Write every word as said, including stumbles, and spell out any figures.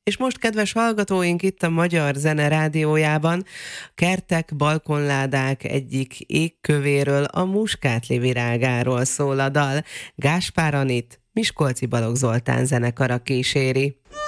És most, kedves hallgatóink, itt a Magyar Zene Rádiójában Kertek, balkonládák egyik égkövéről, a muskátli virágáról szól a dal. Gáspár Anit, Miskolci Balogh Zoltán zenekara kíséri.